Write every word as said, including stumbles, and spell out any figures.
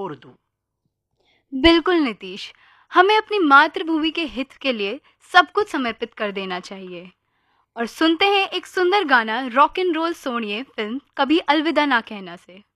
उर्दू। बिल्कुल नीतीश, हमें अपनी मातृभूमि के हित के लिए सब कुछ समर्पित कर देना चाहिए। और सुनते हैं एक सुंदर गाना रॉक एंड रोल सोनिए फिल्म कभी अलविदा ना कहना से।